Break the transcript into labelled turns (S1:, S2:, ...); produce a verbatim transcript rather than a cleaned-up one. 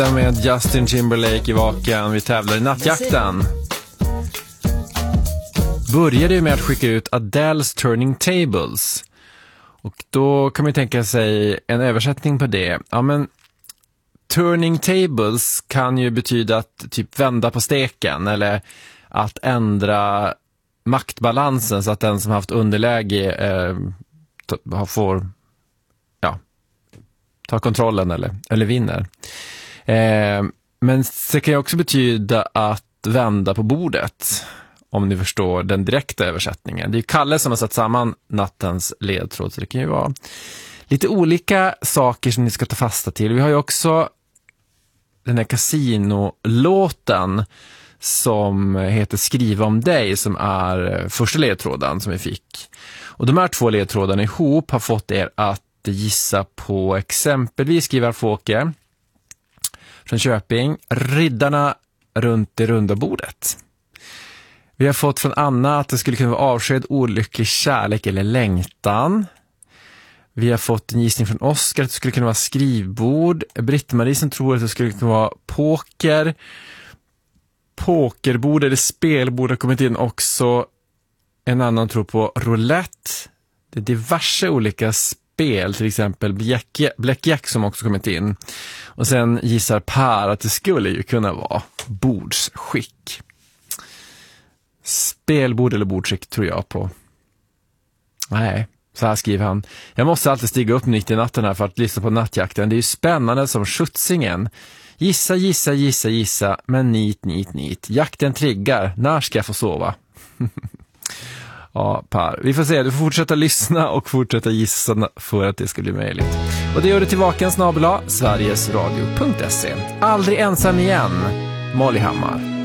S1: Med Justin Timberlake i vaken. Vi tävlar i nattjakten. Började ju med att skicka ut Adele's Turning Tables. Och då kan man tänka sig en översättning på det. Ja, men turning tables kan ju betyda att typ vända på steken eller att ändra maktbalansen så att den som haft underläge eh, får ja, ta kontrollen eller, eller vinner. Eh, men det kan ju också betyda att vända på bordet, om ni förstår den direkta översättningen. Det är ju Kalle som har satt samman nattens ledtråd, så det kan ju vara lite olika saker som ni ska ta fasta till. Vi har ju också den här Casino-låten som heter Skriva om dig, som är första ledtråden som vi fick. Och de här två ledtrådarna ihop har fått er att gissa på exempelvis Skrivar Fåke från Köping, Riddarna runt det runda bordet. Vi har fått från Anna att det skulle kunna vara avsked, olycklig kärlek eller längtan. Vi har fått en gissning från Oskar att det skulle kunna vara skrivbord. Britt-Marie som tror att det skulle kunna vara poker. Pokerbord eller spelbord har kommit in också. En annan tror på roulette. Det är diverse olika spel, till exempel Blackjack som också kommit in. Och sen gissar Per att det skulle ju kunna vara bordsskick. Spelbord eller bordsskick tror jag på. Nej, så här skriver han. Jag måste alltid stiga upp mitt i natten här för att lyssna på nattjakten. Det är ju spännande som skjutsingen. Gissa, gissa, gissa, gissa. Men nit, nit, nit. Jakten triggar. När ska jag få sova? Ja, Per. Vi får se. Du får fortsätta lyssna och fortsätta gissa för att det ska bli möjligt. Och det gör du till vaken snabel-a sverigesradio punkt se. Aldrig ensam igen. Molly Hammar.